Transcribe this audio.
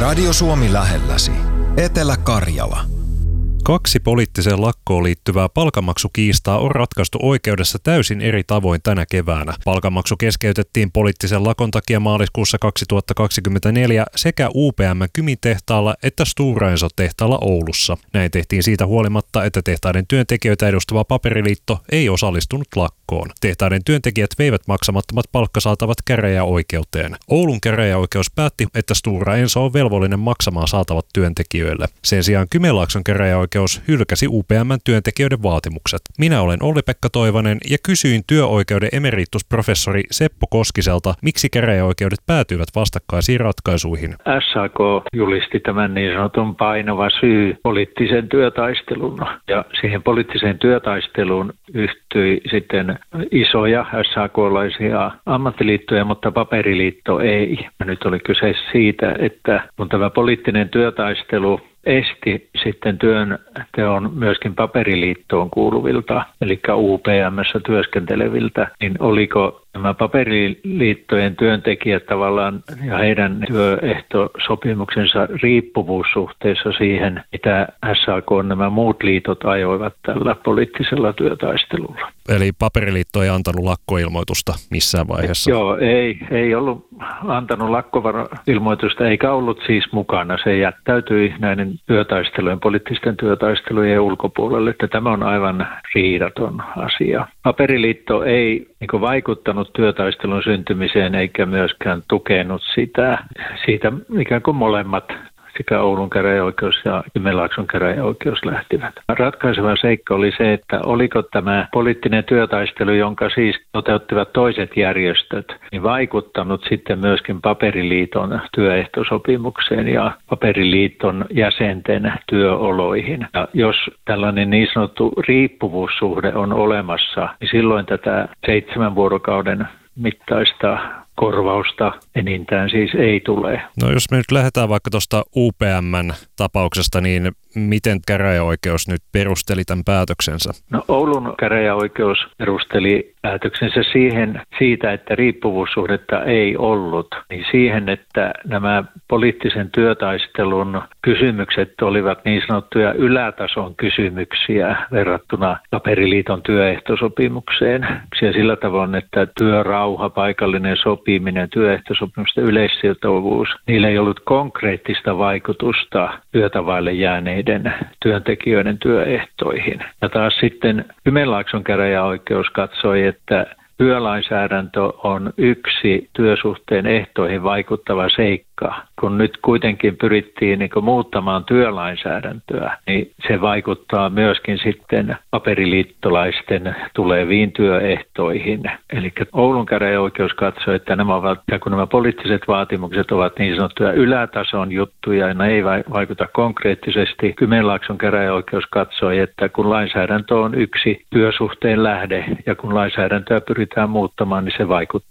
Radio Suomi lähelläsi. Etelä-Karjala. 2 poliittiseen lakkoon liittyvää palkanmaksukiistaa on ratkaistu oikeudessa täysin eri tavoin tänä keväänä. Palkanmaksu keskeytettiin poliittisen lakon takia maaliskuussa 2024 sekä UPM:n Kymi-tehtaalla että Stora Enso-tehtaalla Oulussa. Näin tehtiin siitä huolimatta, että tehtaiden työntekijöitä edustava Paperiliitto ei osallistunut lakkoon. Tehtaiden työntekijät veivät maksamattomat palkkasaatavat käräjäoikeuteen. Oulun käräjäoikeus päätti, että Stora Enso on velvollinen maksamaan saatavat työntekijöille. Sen sijaan Kymenlaakson käräjäoikeus hylkäsi UPM:n työntekijöiden vaatimukset. Minä olen Olli-Pekka Toivonen ja kysyin työoikeuden emeritusprofessori Seppo Koskiselta, miksi käräjäoikeudet päätyivät vastakkaisiin ratkaisuihin. SAK julisti tämän niin sanotun painava syy poliittisen työtaistelun. Ja siihen poliittiseen työtaisteluun yhtyi sitten isoja SAK-laisia ammattiliittoja, mutta Paperiliitto ei. Ja nyt oli kyse siitä, että kun tämä poliittinen työtaistelu esti sitten työnteon myöskin Paperiliittoon kuuluvilta, eli UPM:ssä työskenteleviltä, niin oliko nämä Paperiliittojen työntekijät tavallaan ja heidän työehtosopimuksensa riippuvuussuhteessa siihen, mitä SAK nämä muut liitot ajoivat tällä poliittisella työtaistelulla. Eli Paperiliitto ei antanut lakkoilmoitusta missään vaiheessa? Joo, ei ollut antanut lakkoilmoitusta eikä ollut siis mukana. Se jättäytyi näiden työtaistelujen, poliittisten työtaistelujen ulkopuolelle, että tämä on aivan riidaton asia. Paperiliitto ei vaikuttanut työtaistelun syntymiseen eikä myöskään tukenut sitä. Siitä ikään kuin molemmat sekä Oulun käräjäoikeus ja Kymenlaakson käräjäoikeus lähtivät. Ratkaiseva seikka oli se, että oliko tämä poliittinen työtaistelu, jonka siis toteuttivat toiset järjestöt, niin vaikuttanut sitten myöskin Paperiliiton työehtosopimukseen ja Paperiliiton jäsenten työoloihin. Ja jos tällainen niin sanottu riippuvuussuhde on olemassa, niin silloin tätä 7 vuorokauden mittaista korvausta enintään siis ei tule. No jos me nyt lähdetään vaikka tuosta UPM:n tapauksesta, niin miten käräjäoikeus nyt perusteli tämän päätöksensä? No Oulun käräjäoikeus perusteli päätöksensä siitä, että riippuvuussuhdetta ei ollut, niin siihen, että nämä poliittisen työtaistelun kysymykset olivat niin sanottuja ylätason kysymyksiä verrattuna Paperiliiton työehtosopimukseen. Ja sillä tavoin, että työrauha, paikallinen sopiminen, työehtosopimusten yleissitovuus, niillä ei ollut konkreettista vaikutusta työtä vaille jääneiden työntekijöiden työehtoihin. Ja taas sitten Kymenlaakson käräjäoikeus katsoi, että työlainsäädäntö on yksi työsuhteen ehtoihin vaikuttava seikka. Kun nyt kuitenkin pyrittiin muuttamaan työlainsäädäntöä, niin se vaikuttaa myöskin sitten paperiliittolaisten tuleviin työehtoihin. Eli Oulun käräjäoikeus katsoi, että kun nämä poliittiset vaatimukset ovat niin sanottuja ylätason juttuja, ja ne ei vaikuta konkreettisesti. Kymenlaakson käräjäoikeus katsoi, että kun lainsäädäntö on yksi työsuhteen lähde, ja kun lainsäädäntöä pyritään muuttamaan, niin se vaikuttaa